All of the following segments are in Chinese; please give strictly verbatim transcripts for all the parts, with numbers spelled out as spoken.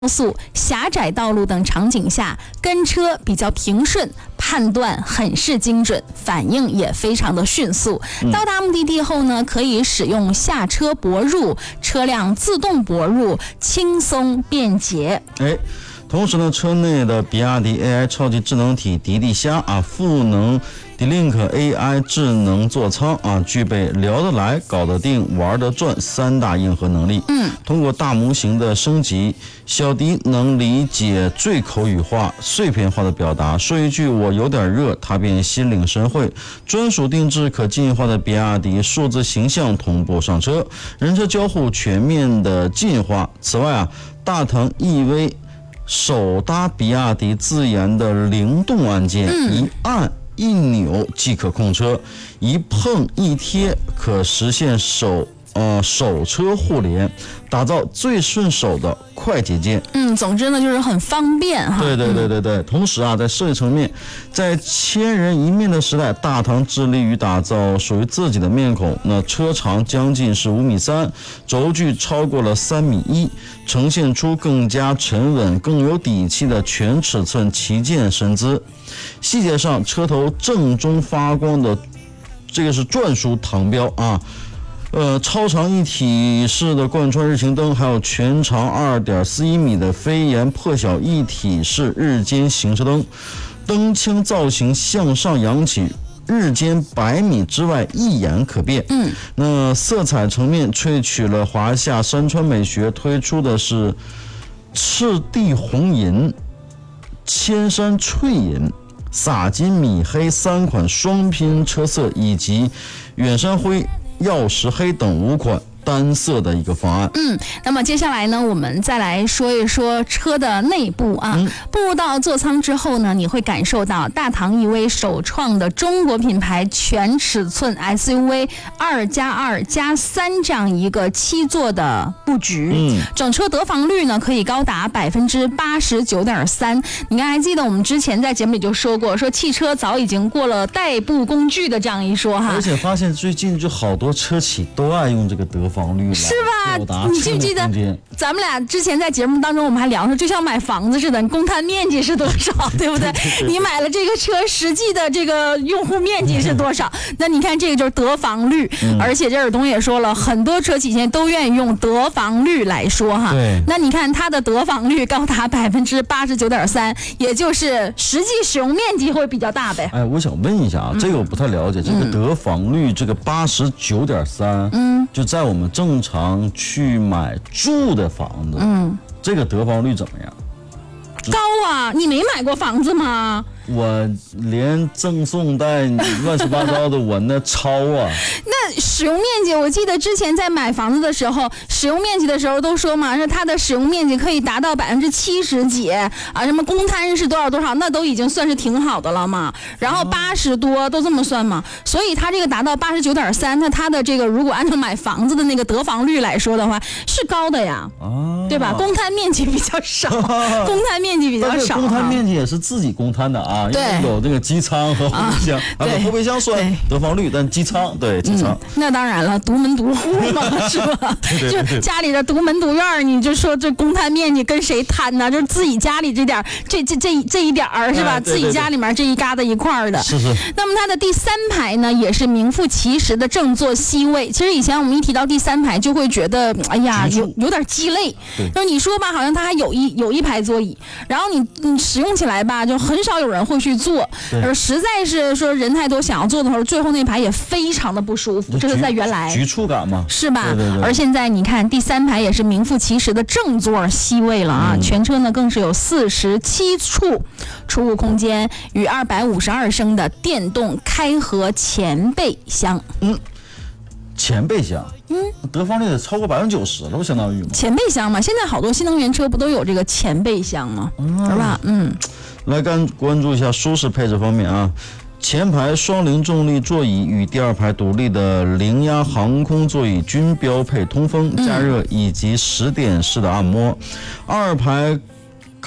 速、狭窄道路等场景下，跟车比较平顺，判断很是精准，反应也非常的迅速。嗯、到达目的地后呢，可以使用下车泊入，车辆自动泊入，轻松便捷。 哎。同时呢，车内的比亚迪 A I 超级智能体迪迪虾啊，赋能 D-Link A I 智能座舱啊，具备聊得来、搞得定、玩得转三大硬核能力。嗯，通过大模型的升级，小迪能理解最口语化、碎片化的表达，说一句我有点热，它便心领神会。专属定制可进化的比亚迪数字形象同步上车，人车交互全面的进化。此外啊，大唐 E V首搭比亚迪自研的灵动按键，嗯、一按一扭即可控车，一碰一贴可实现手呃手车互联，打造最顺手的快捷键。 嗯，总之呢就是很方便哈。 对对对对对。嗯、同时啊，在设计层面，在千人一面的时代，大唐致力于打造属于自己的面孔。那车长将近是五米三，轴距超过了三米一，呈现出更加沉稳、更有底气的全尺寸旗舰身姿。细节上，车头正中发光的这个是篆书唐标啊。呃，超长一体式的贯穿日行灯，还有全长 二点四一米的飞檐破晓一体式日间行车灯，灯腔造型向上扬起，日间百米之外一眼可辨。嗯，那色彩层面萃取了华夏山川美学，推出的是赤地红银、千山翠银、洒金米黑三款双拼车色，以及远山灰、曜石黑等五款单色的一个方案。 嗯，那么接下来呢，我们再来说一说车的内部啊。嗯、步入到座舱之后呢，你会感受到大唐 E V 首创的中国品牌全尺寸 S U V 二加二加三这样一个七座的布局。嗯，整车得房率呢可以高达百分之八十九点三。你看，还记得我们之前在节目里就说过，说汽车早已经过了代步工具的这样一说哈。 而且发现最近就好多车企都爱用这个得房率， 是吧？你记不记得咱们俩之前在节目当中我们还聊说，就像买房子似的，你公摊面积是多少，对不对？对对对，你买了这个车实际的这个用户面积是多少？那你看这个就是得房率。嗯、而且这尔东也说了，很多车企现在都愿意用得房率来说哈。对。那你看它的得房率高达百分之八十九点三，也就是实际使用面积会比较大呗。 哎，我想问一下啊，这个我不太了解，嗯、这个得房率这个八十九点三，嗯，就在我们正常去买住的房子，嗯，这个得房率怎么样？ 高啊！你没买过房子吗？ 我连赠送带乱七八糟的，我那超啊！ 那使用面积，我记得之前在买房子的时候，使用面积的时候都说嘛，说它的使用面积可以达到百分之七十几啊，什么公摊是多少多少，那都已经算是挺好的了嘛。然后八十多都这么算嘛，所以它这个达到八十九点三，那它的这个如果按照买房子的那个得房率来说的话，是高的呀，啊、对吧？公摊面积比较少，公摊面积比较少， 公摊面积也是自己公摊的啊。对，有这个机舱和后备箱，啊，后备箱算得房率，但机舱对机舱、 嗯，那当然了，独门独户嘛，是吧？对对对对，就家里的独门独院，你就说这公摊面积跟谁摊呢？就是自己家里这点这这这这一点儿是吧？对对对，自己家里面这一疙瘩一块的。 是是。 那么它的第三排呢，也是名副其实的正座 C 位。其实以前我们一提到第三排，就会觉得哎呀，有有点鸡肋。就是你说吧，好像它还有一有一排座椅，然后你你使用起来吧，就很少有人会去坐，而实在是说人太多想要坐的时候，最后那排也非常的不舒服。这是在原来局促感嘛， 是吧？ 对对对。 而现在你看第三排也是名副其实的正座 C 位了啊！嗯、全车呢更是有四十七处储物空间与二百五十二升的电动开合前备箱。 嗯。前备箱，嗯，得房率得超过百分之九十了，不相当于吗？ 前备箱嘛，现在好多新能源车不都有这个前备箱吗？嗯、是吧？嗯， 来关关注一下舒适配置方面啊，前排双零重力座椅与第二排独立的零压航空座椅均标配通风、加热以及十点式的按摩，二排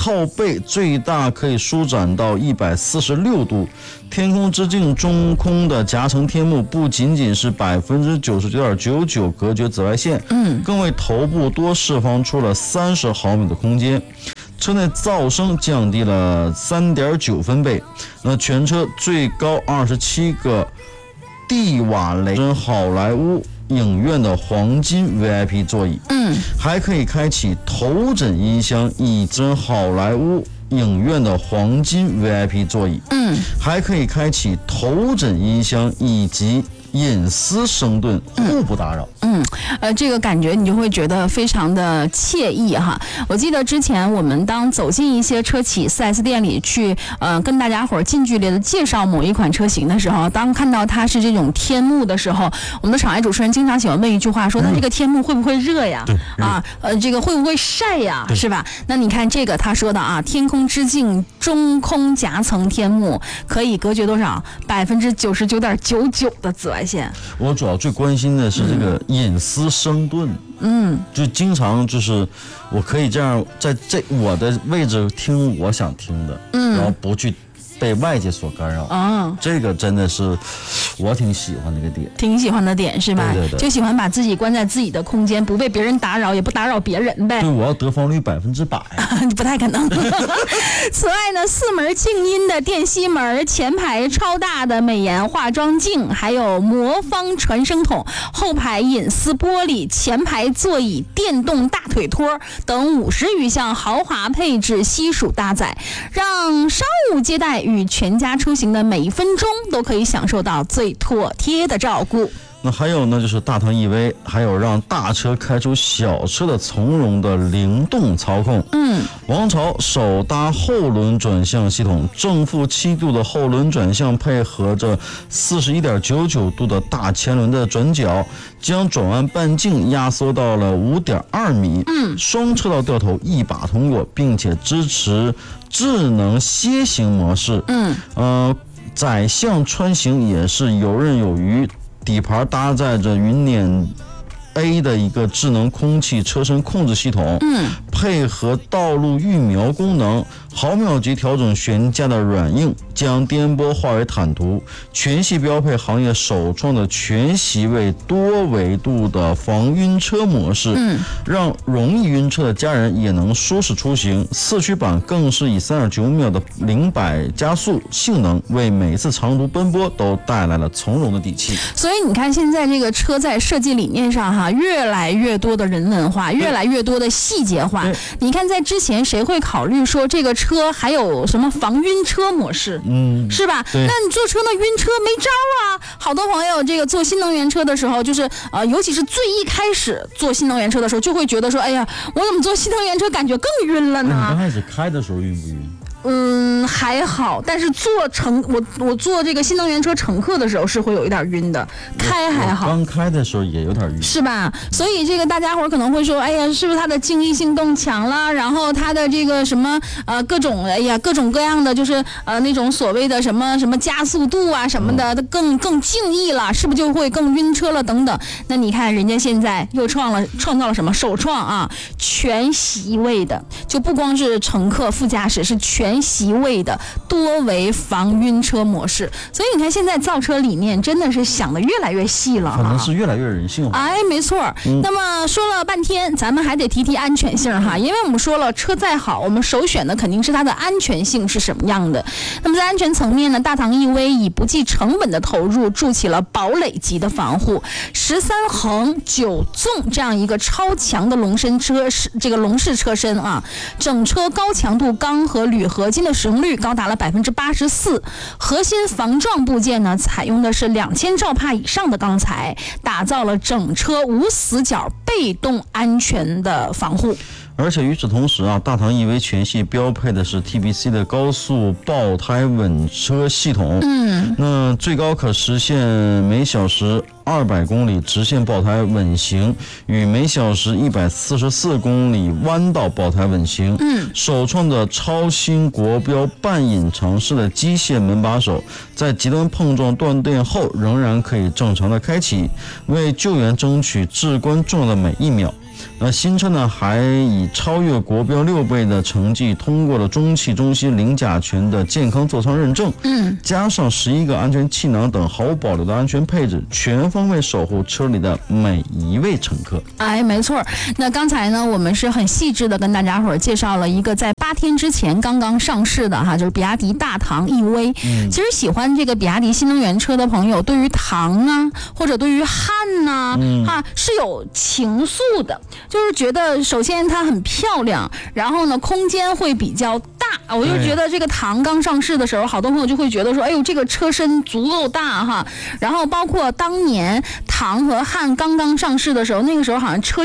靠背最大可以舒展到一百四十六度。天空之镜中空的夹层天幕不仅仅是百分之九十九点九九隔绝紫外线，嗯，更为头部多释放出了三十毫米的空间。车内噪声降低了 三点九分贝，那全车最高二十七个蒂瓦雷好莱坞影院的黄金 V I P 座椅，嗯，还可以开启头枕音箱以及好莱坞影院的黄金 V I P 座椅，嗯，还可以开启头枕音箱以及隐私声盾，互不打扰。 嗯，呃，这个感觉你就会觉得非常的惬意哈。我记得之前我们当走进一些车企 四 S 店里去，呃，跟大家伙儿近距离的介绍某一款车型的时候，当看到它是这种天幕的时候，我们的场外主持人经常喜欢问一句话，说：“那这个天幕会不会热呀？啊，呃，这个会不会晒呀？是吧？”那你看这个他说的啊，天空之镜中空夹层天幕可以隔绝多少？百分之九十九点九九的紫外线。 我主要最关心的是这个隐私声盾，嗯，就经常就是我可以这样在这我的位置听我想听的，嗯，然后不去被外界所干扰，嗯，这个真的是我挺喜欢的一个点， 挺喜欢的点是吧？ 对对对， 就喜欢把自己关在自己的空间，不被别人打扰，也不打扰别人呗。 对，我要得房率百分之百， 不太可能。此外呢，四门静音的电吸门，前排超大的美颜化妆镜，还有魔方传声筒，后排隐私玻璃，前排座椅电动大腿托等五十余项豪华配置悉数搭载，让商务接待与全家出行的每一分钟都可以享受到最妥帖的照顾。 那还有呢，就是大唐 E V， 还有让大车开出小车的从容的灵动操控。嗯，王朝首搭后轮转向系统，正负七度的后轮转向配合着四十一点九九度的大前轮的转角，将转弯半径压缩到了五点二米。嗯，双车道掉头一把通过，并且支持智能楔形模式。嗯，呃，窄向穿行也是游刃有余。底盘搭载着云辇 A 的一个智能空气车身控制系统，嗯，配合道路预瞄功能，毫秒级调整悬架的软硬，将颠簸化为坦途。全系标配行业首创的全席位多维度的防晕车模式，嗯，让容易晕车的家人也能舒适出行。四驱版更是以 三点九秒的零百加速性能，为每一次长途奔波都带来了从容的底气。 所以你看，现在这个车在设计理念上哈，越来越多的人文化，越来越多的细节化。你看，在之前谁会考虑说这个车还有什么防晕车模式？嗯，是吧？那你坐车那晕车没招啊！好多朋友这个坐新能源车的时候，就是呃，尤其是最一开始坐新能源车的时候，就会觉得说，哎呀，我怎么坐新能源车感觉更晕了呢？ 你刚开始开的时候晕不晕？ 嗯，还好，但是坐乘我我坐这个新能源车乘客的时候是会有一点晕的，开还好。 刚开的时候也有点晕， 是吧？所以这个大家伙可能会说，哎呀，是不是它的静谧性更强了？然后它的这个什么呃各种哎呀各种各样的就是呃那种所谓的什么什么加速度啊什么的，更更静谧了，是不是就会更晕车了等等？那你看人家现在又创了创造了什么？首创啊，全席位的，就不光是乘客副驾驶，是全席位的多维防晕车模式。所以你看现在造车理念真的是想的越来越细了， 可能是越来越人性化。 哎，没错。嗯、那么说了半天，咱们还得提提安全性哈，因为我们说了车再好，我们首选的肯定是它的安全性是什么样的。那么在安全层面呢，大唐 E V 以不计成本的投入筑起了堡垒级的防护，十三横九纵这样一个超强的龙身车这个龙式车身啊，整车高强度钢和铝合金的使用率高达了百分之八十四，核心防撞部件呢采用的是两千兆帕以上的钢材，打造了整车无死角被动安全的防护。 而且与此同时啊，大唐 E V 全系标配的是 T B C 的高速爆胎稳车系统，嗯，那最高可实现每小时二百公里直线爆胎稳行，与每小时一百四十四公里弯道爆胎稳行。嗯，首创的超新国标半隐藏式的机械门把手，在极端碰撞断电后仍然可以正常的开启，为救援争取至关重要的每一秒。 那新车呢还以超越国标六倍的成绩通过了中汽中西零甲醛的健康座舱认证， 嗯， 加上十一个安全气囊等毫无保留的安全配置，全方位守护车里的每一位乘客。 哎，没错。那刚才呢，我们是很细致的跟大家伙儿介绍了一个在八天之前刚刚上市的哈，就是比亚迪大唐 E V。嗯，其实喜欢这个比亚迪新能源车的朋友，对于唐啊，或者对于汉呐、啊，嗯、哈是有情愫的，就是觉得首先它很漂亮，然后呢空间会比较大。我就觉得这个唐刚上市的时候，好多朋友就会觉得说，哎呦，这个车身足够大哈。然后包括当年唐和汉刚刚上市的时候，那个时候好像车